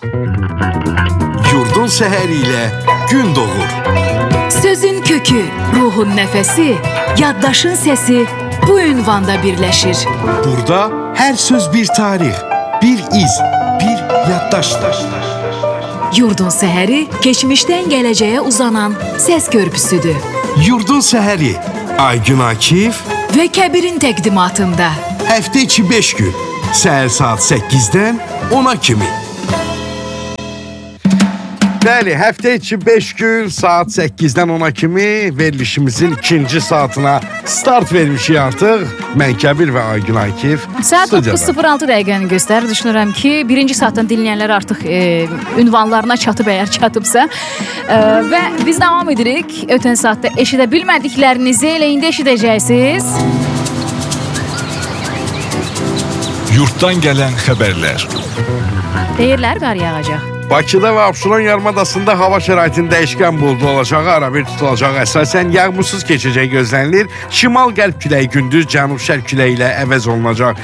Yurdun səhəri ilə gün doğur. Sözün kökü, ruhun nəfəsi, yaddaşın səsi bu ünvanda birləşir. Burada hər söz bir tarix, bir iz, bir yaddaşdır. Yurdun səhəri keçmişdən gələcəyə uzanan səs körpüsüdür. Yurdun səhəri Aygün Akif Və Kəbirin təqdimatında. həftə içi 5 gün, səhər saat 8-dən 10-a kimi. Bəli, həftə içi 5 gün, saat 8-dən 10-a kimi verilişimizin ikinci saatına start vermişik artıq. Mən Kəbir və Aygün Akif. Saat 9:06 dəqiqəni göstərir. Düşünürəm ki, birinci saatdan dinləyənlər artıq ünvanlarına çatıb, əgər çatıbsa. Və biz davam edirik. Ötən saatda eşidə bilmədiklərinizi elə indi eşidəcəksiniz. Yurtdan gələn xəbərlər. Deyirlər, qar yağacaq. Bakıda və Abşeron yarımadasında hava şəraitinin dəyişkən buludlu olacağı, arabir tutulacağı, əsasən yağmursuz keçəcəyi gözlənilir. Şimal-qərb küləyi gündüz cənub-şərq küləyi ilə əvəz olunacaq.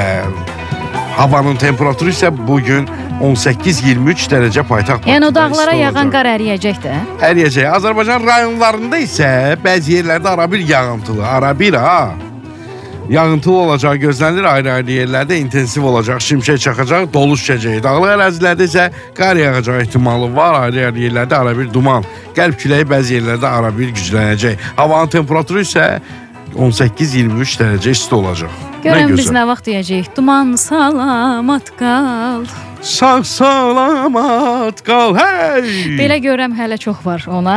Havanın temperaturu isə bugün 18-23 dərəcə paytaxt Bakıda. Yəni o dağlara yağan qar əriyəcək də. Əriyəcək. Azərbaycan rayonlarında isə bəzi yerlərdə arabir yağıntılı, arabir yağıntılı olacağı gözlənilir. Ayrı-ayrı yerlərdə intensiv olacaq, şimşək çaxacaq, dolu düşəcək. Dağlıq ərazilərdə isə qar yağacağı ehtimalı var. Ayrı-ayrı yerlərdə arabir duman, qərb küləyi bəzi yerlərdə arabir güclənəcək. Havanın temperaturu isə 18-23 dərəcə isti olacaq. Görəm biz nə vaxt deyəcəyik. Duman salamat qal. Sağ salamat qal, hey! Belə görəm hələ çox var ona.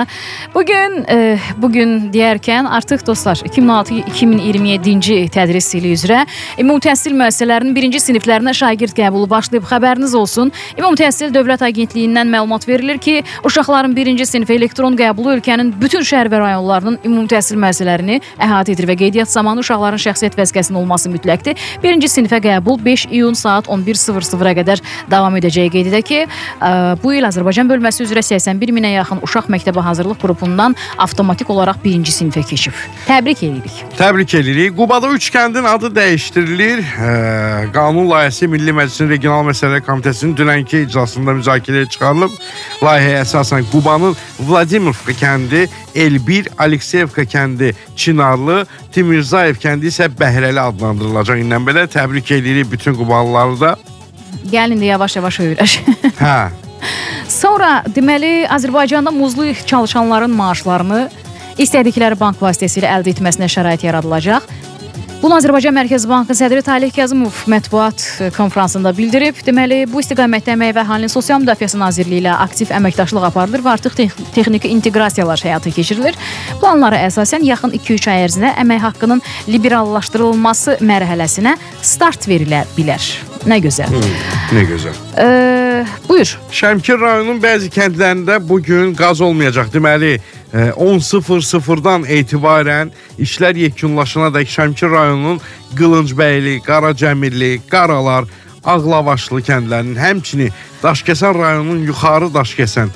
Bugün deyərkən artıq dostlar 2026-2027-ci tədris ili üzrə ümumi təhsil müəssisələrinin birinci siniflərinə şagird qəbulu başlayıb. Xəbəriniz olsun. Ümumi Təhsil Dövlət Agentliyindən məlumat verilir ki, uşaqların birinci sinif elektron qəbulu ölkənin bütün şəhər və rayonlarının ümumi təhsil müəssisələrini əhatə edir və qeydiyyat zamanı uşaqların şəxsiyyət vəsiqəsinin olması mütləqdir. Birinci sinifə qəbul 5 iyun saat 11:00-a qədər davam edəcəyi qeyd edək ki, bu il Azərbaycan bölməsi üzrə 81 minə yaxın uşaq məktəbə hazırlıq qrupundan avtomatik olaraq birinci sinifə keçib. Təbrik edirik. Təbrik edirik. Qubada 3 kəndin adı dəyişdirilir. Qanun layihəsi Milli Məclisin Regional Məsələlər Komitəsinin dünənki iclasında müzakirəyə çıxarılıb. Layihəyə əsasən Qubanın Vladimirovka kəndi, Elbir, Alekseyevka kəndi Çinarlı, Timirzayev kəndi isə Bəhrəli adlandırılacaq. İndən belə təbrik edirik bütün Qubalıları da. Gəlin də yavaş-yavaş öyrəş. Hə. Sonra deməli Azərbaycanda muzlu çalışanların maaşlarını istədikləri bank vasitəsilə əldə etməsinə şərait yaradılacaq. Bunu Azərbaycan Mərkəzi Bankı sədri Talih Kazımov mətbuat konfransında bildirib. Deməli, bu istiqamətdə Əmək və Əhalinin Sosial Müdafiəsi Nazirliyi ilə aktiv əməkdaşlıq aparılır və artıq texniki inteqrasiyalar həyata keçirilir. Planlara əsasən yaxın 2-3 ay ərzində əmək haqqının liberallaşdırılması mərhələsinə start verilə bilər. Nə gözəl. Nə gözəl. Buyur. Şəmkir rayonunun bəzi kəndlərində bugün qaz olmayacaq. Deməli, 10:00-dan etibarən işlər yekunlaşanadək Şəmkir rayonunun Qılıncbəyli, Qaracəmirli, Qaralar, Ağlavaşlı kəndlərinin, həmçinin Daşkəsən rayonunun Yuxarı Daşkəsən,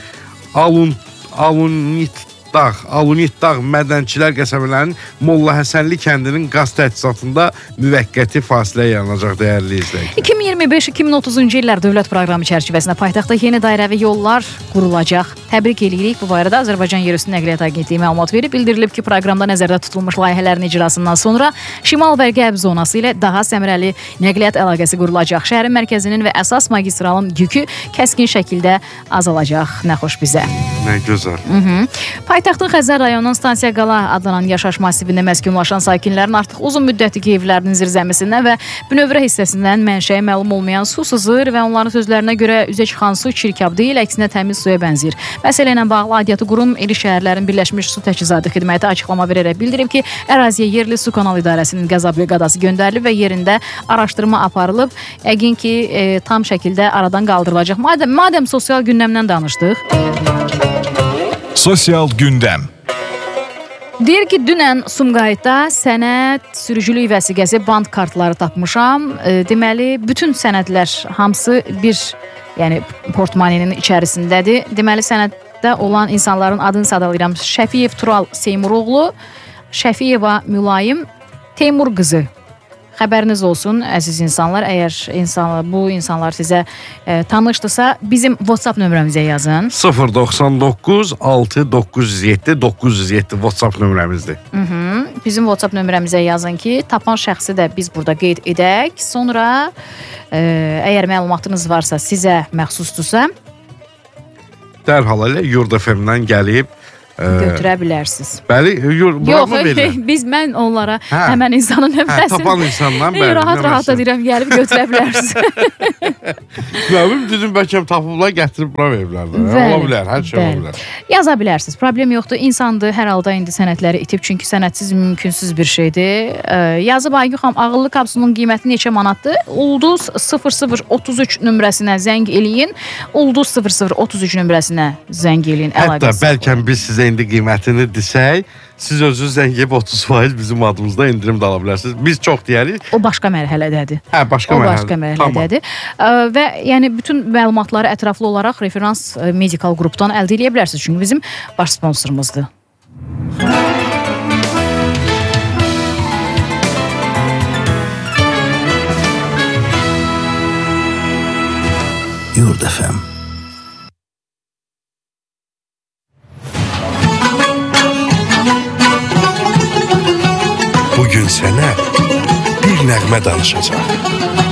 Alunit Dağ Mədənçilər qəsəbələrinin Molla Həsənli kəndinin qaz təchizatında müvəqqəti fasilə yaranacaq dəyərli izləyicilər. 2025-2030-cu illər dövlət proqramı çərçivəsində paytaxtda yeni dairəvi yollar qurulacaq. Təbrik edirik. Bu barədə Azərbaycan Yerüstü Nəqliyyat Agentliyi məlumat verib. Bildirilib ki, proqramda nəzərdə tutulmuş layihələrin icrasından sonra şimal və qərb zonası ilə daha səmərəli nəqliyyat əlaqəsi qurulacaq. Şəhərin mərkəzinin və əsas magistralın yükü kəskin şəkildə azalacaq. Nə xoş bizə. Nə gözəl. Paytaxtın Xəzər rayonunun Stansiya Qala adlanan yaşayış masivində məskunlaşan sakinlərin artıq uzun müddətli evlərinin zirzəmisindən və bünövrə hissəsindən mənşəyi məlum olmayan su sızır və onların sözlərinə görə üzə çıxan su çirkab deyil, əksinə təmiz suya bənzəyir. Məsələ ilə bağlı aidiyyatı qurum İri Şəhərlərin Birləşmiş Su Təchizatı Xidməti açıqlama verərək bildirib ki, əraziyə yerli su kanal idarəsinin qəza briqadası göndərilib və yerində araşdırma aparılıb. Yəqin ki, tam şəkildə aradan qaldırılacaq. Madəm sosial gündəmdən danışdıq. Sosial gündəm. Deyir ki, dünən Sumqayıtda sənəd sürücülük vəsiqəsi band kartları tapmışam. Deməli, bütün sənədlər hamısı bir, yəni portmaninin içərisindədir. Deməli, sənəddə olan insanların adını sadalayıram. Şəfiyev Tural Seymuroğlu, Şəfiyeva Mülayim Teymur qızı. Xəbəriniz olsun, əziz insanlar. Əgər bu insanlar sizə tanışdırsa, bizim WhatsApp nömrəmizə yazın. 099 697 907 WhatsApp nömrəmizdir. Bizim WhatsApp nömrəmizə yazın ki, tapan şəxsi də biz burada qeyd edək. Sonra əgər məlumatınız varsa, sizə məxsusdursa, Dərhal elə Yurd FM-dən gəlib götürə bilərsiniz. Bəli, Yox, mən onlara həmən insanın nömrəsini tapan insandan bəli. Rahat da deyirəm, gəlib götürə bilərsiniz. Mənim düzün bəlkə tapıblar, gətirib bura veriblər. Ola bilər, hər şey ola bilər. Yaza bilərsiniz, problem yoxdur. İnsandır, hər halda indi sənədləri itib, çünki sənədsiz mümkünsüz bir şeydir. Yazıb Aygün xanım, ağıllı kapsulun qiyməti neçə manatdır? Ulduz 0033 nömrəsinə zəng eləyin. Ulduz 0033 nömrəsinə zəng eləyin. Hətta bəlkə biz sizə indi qiymətini desək, siz özünüz zəng edib 30% bizim adımızda indirim də ala bilərsiniz. Biz çox deyərik. O başqa mərhələdədir. Başqa mərhələdədir. Və yəni bütün məlumatları ətraflı olaraq Referans Medical Qrupdan əldə edə bilərsiniz. Çünki bizim baş sponsorumuzdur. Yurd FM. Bugün sənə bir nəğmə danışacaq.